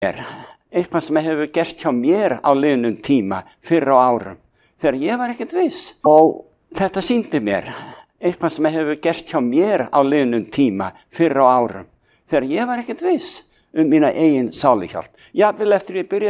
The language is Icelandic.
Eitthvað sem hefur gerst hjá mér á liðnum tíma fyrr á árum þegar ég var ekkert viss og þetta sýndi mér eitthvað sem hefur gerst hjá mér á liðnum tíma fyrr á árum þegar ég var ekkert viss mína eigin sáluhjálp. Jafnvel eftir ég byrjaði